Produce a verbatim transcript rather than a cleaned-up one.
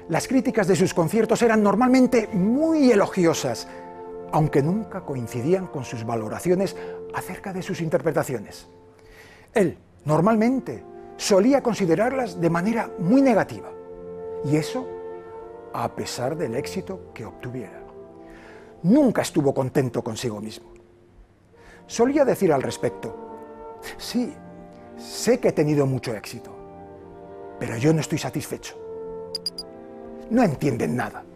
Las críticas de sus conciertos eran normalmente muy elogiosas, aunque nunca coincidían con sus valoraciones acerca de sus interpretaciones. Él, normalmente, solía considerarlas de manera muy negativa, y eso a pesar del éxito que obtuviera. Nunca estuvo contento consigo mismo. Solía decir al respecto: sí, sé que he tenido mucho éxito, pero yo no estoy satisfecho. No entienden nada.